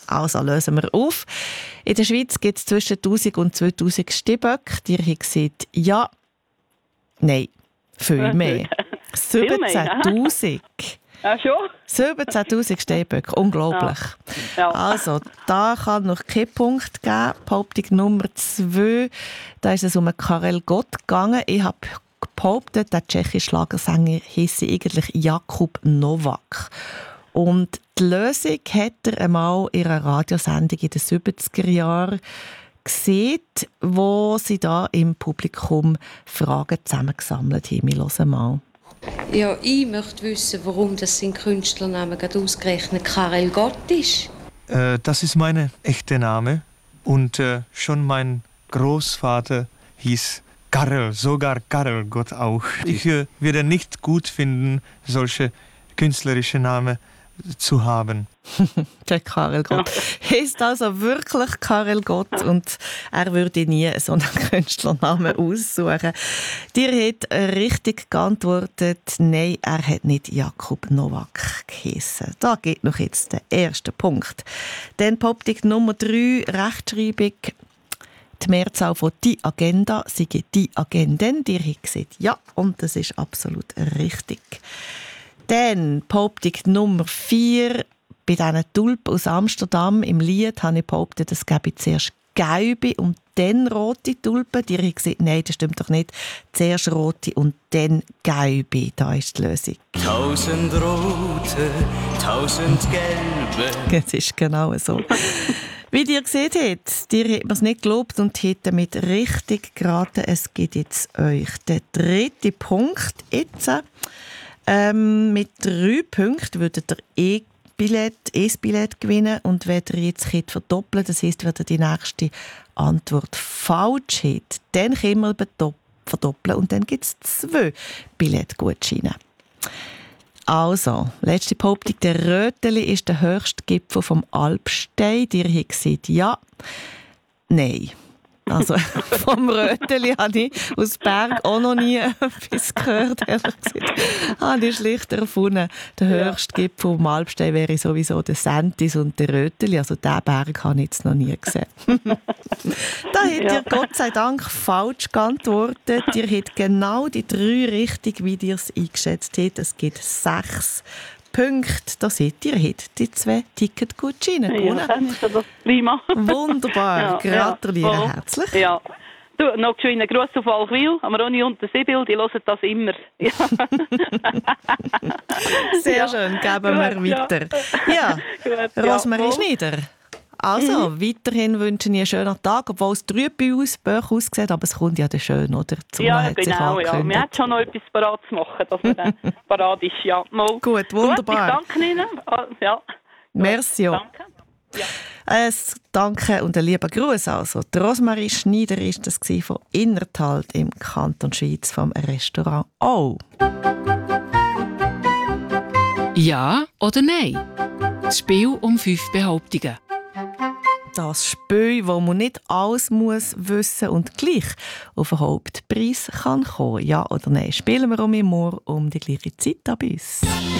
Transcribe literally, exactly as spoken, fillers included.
Also lösen wir auf. In der Schweiz gibt es zwischen tausend und zweitausend Stehböcke. Ihr habt gesagt, ja, nein, viel mehr. siebzehntausend. Ja, schon? siebzehntausend Stehböcke, unglaublich. Ja. Ja. Also, da kann noch keinen Punkt geben. Behauptung Nummer zwei, da ist es um Karel Gott gegangen. Ich habe behauptet, der tschechische Schlagersänger hieß eigentlich Jakub Novak. Und die Lösung hat er einmal in einer Radiosendung in den siebziger Jahren gesehen, wo sie da im Publikum Fragen zusammengesammelt haben. Wir hören mal. Ja, ich möchte wissen, warum das sein Künstlername gerade ausgerechnet Karel Gott ist. Äh, das ist mein echter Name. Und äh, schon mein Großvater hieß Karel, sogar Karel Gott auch. Ich äh, würde nicht gut finden, solche künstlerische Namen zu haben. Der Karel Gott. Heißt also wirklich Karel Gott und er würde nie so einen Künstlernamen aussuchen. Dir hat richtig geantwortet, nein, er hat nicht Jakub Novak geheissen. Da geht noch jetzt der erste Punkt. Dann Behauptung Nummer drei, Rechtschreibung. Die Mehrzahl von «die Agenda» sei «die Agenden». Dir hat gesagt, ja, und das ist absolut richtig. Dann Behauptung Nummer vier. Bei diesen Tulpen aus Amsterdam im Lied habe ich behauptet, es gäbe zuerst gelbe und dann rote Tulpen. Die haben gesagt, nein, das stimmt doch nicht. Zuerst rote und dann gelbe. Da ist die Lösung. Tausend rote, tausend gelbe. Das ist genau so. Wie ihr gesehen habt, dir hat man es nicht gelobt und hat damit richtig geraten. Es gibt jetzt euch den dritten Punkt. Jetzt ähm, mit drei Punkten würdet ihr eh Billett, E-Billett gewinnen und wenn ihr jetzt verdoppeln könnt, das heisst, wenn ihr die nächste Antwort falsch habt, dann können wir verdoppeln und dann gibt es zwei Billettgutscheine. Also, letzte Behauptung, der Röteli ist der höchste Gipfel vom Alpstein. Ihr habt gesagt, ja, nein. Also vom Röteli habe ich aus Berg auch noch nie etwas gehört, ehrlich gesagt. Habe ich schlicht erfunden. Der höchste Gipfel vom Alpstein wäre sowieso der Sentis und der Röteli. Also diesen Berg habe ich jetzt noch nie gesehen. Da habt ihr Gott sei Dank falsch geantwortet. Ihr habt genau die drei richtig, wie ihr es eingeschätzt habt. Es gibt sechs Punkte. Da seht ihr, ihr habt die zwei Ticketgutscheine gewonnen. Ja, dann ist das prima. Wunderbar, ja, gratuliere ja, herzlich. Ja. Du, noch schön einen Gruß auf Alchwil, am Ronny und der Sibyl, die hören das immer. Ja. Sehr ja. schön, geben wir weiter. Ja, ja. Rosmarie Schneider. Also, mhm. weiterhin wünsche ich einen schönen Tag, obwohl es trüb bei uns Böch aussieht, aber es kommt ja dann schön, oder? Die Sonne ja, hat genau, sich ja. Wir haben schon noch etwas parat zu machen, dass wir dann parat ist. Ja, mal. Gut, wunderbar. Gut, ich danke Ihnen. Ja. Merci. Danke. Ja. Ein Danke und ein lieber Gruß. Also, die Rosmarie Schneider war das von Innertalt im Kanton Schweiz vom Restaurant «Oh». Ja oder nein? Das Spiel um fünf Behauptungen. Das Spiel, wo man nicht alles muss wissen und gleich auf den Hauptpreis kann kommen. Ja oder nein? Spielen wir um im Ohr um die gleiche Zeit bei uns.